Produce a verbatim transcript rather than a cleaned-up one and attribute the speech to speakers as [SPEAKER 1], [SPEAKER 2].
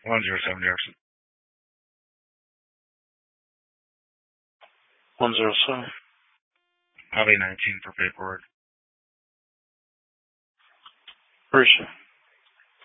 [SPEAKER 1] one zero seven Jefferson.
[SPEAKER 2] one zero seven.
[SPEAKER 1] I'll be nineteen for paperwork.
[SPEAKER 2] Appreciate it.